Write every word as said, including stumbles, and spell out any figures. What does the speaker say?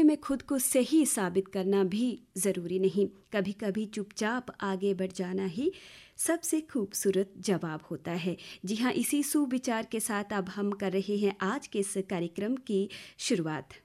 में खुद को सही साबित करना भी ज़रूरी नहीं। कभी कभी चुपचाप आगे बढ़ जाना ही सबसे खूबसूरत जवाब होता है। जी हाँ, इसी सुविचार के साथ अब हम कर रहे हैं आज के इस कार्यक्रम की शुरुआत।